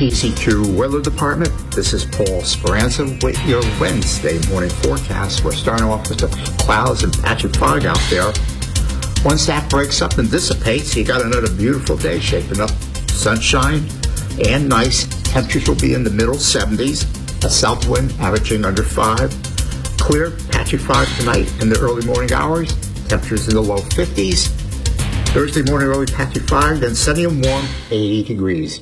KTZ2 Weather Department. This is Paul Speranza with your Wednesday morning forecast. We're starting off with the clouds and patchy fog out there. Once that breaks up and dissipates, you got another beautiful day shaping up. Sunshine and nice. Temperatures will be in the middle 70s. A south wind averaging under 5. Clear, patchy fog tonight in the early morning hours. Temperatures in the low 50s. Thursday morning, early patchy fog, then sunny and warm, 80 degrees.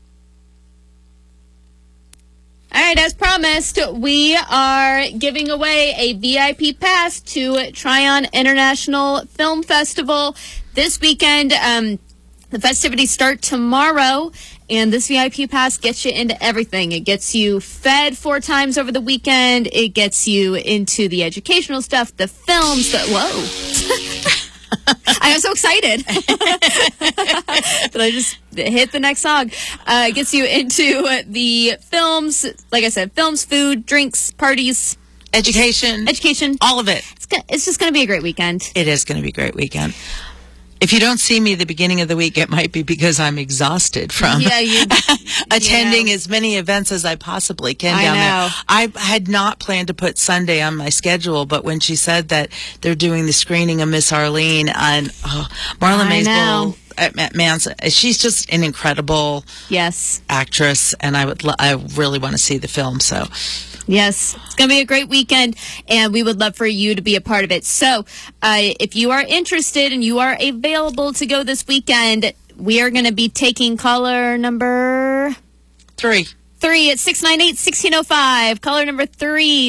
All right, as promised, we are giving away a VIP pass to Tryon International Film Festival this weekend. The festivities start tomorrow, and this VIP pass gets you into everything. It gets you fed 4 times over the weekend. It gets you into the educational stuff, the films, whoa. I am so excited. But I just hit the next song. It gets you into the films, like I said, films, food, drinks, parties. Education. All of it. It's just going to be a great weekend. It is going to be a great weekend. If you don't see me the beginning of the week, it might be because I'm exhausted from attending as many events as I possibly can down there. I had not planned to put Sunday on my schedule, but when she said that they're doing the screening of Miss Arlene and Marla Maysbowl at Manson, she's just an incredible actress, and I really want to see the film. So. Yes, it's going to be a great weekend, and we would love for you to be a part of it. So if you are interested and you are available to go this weekend, we are going to be taking caller number 3 at 698-1605. Caller number 3,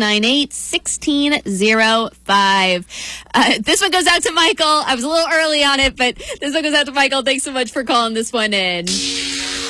698-1605. This one goes out to Michael. I was a little early on it, but this one goes out to Michael. Thanks so much for calling this one in.